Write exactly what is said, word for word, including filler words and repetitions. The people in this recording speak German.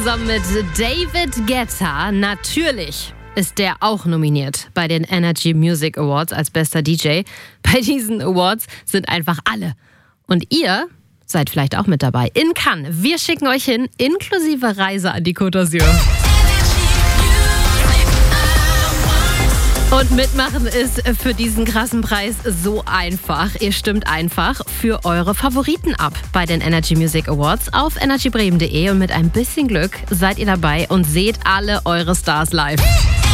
zusammen mit David Guetta. Natürlich ist der auch nominiert bei den Energy Music Awards als bester D J. Bei diesen Awards sind einfach alle. Und ihr seid vielleicht auch mit dabei. In Cannes. Wir schicken euch hin, inklusive Reise an die Côte d'Azur. Und mitmachen ist für diesen krassen Preis so einfach. Ihr stimmt einfach für eure Favoriten ab bei den Energy Music Awards auf energy bremen punkt de und mit ein bisschen Glück seid ihr dabei und seht alle eure Stars live.